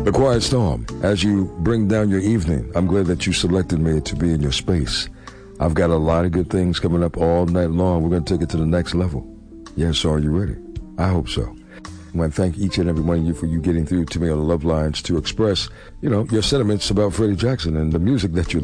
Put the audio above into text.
The Quiet Storm, as you bring down your evening, I'm glad that you selected me to be in your space. I've got a lot of good things coming up all night long. We're going to take it to the next level. Yes, are you ready? I hope so. I want to thank each and every one of you for you getting through to me on the love lines to express, your sentiments about Freddie Jackson and the music that you